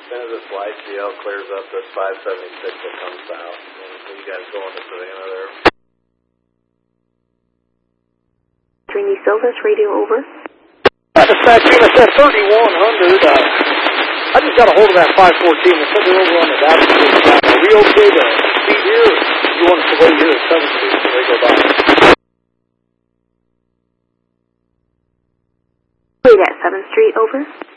soon as this YCL clears up this 576 that comes south, and you guys go into Savannah there. Trini Silvis, radio over. Dispatch unit said 3100. I just got a hold of that 514. They said they're over on the Dallas Street. Are we okay to speed here? Or you want us to wait here at 7th Street until they go by? Wait at 7th Street, over.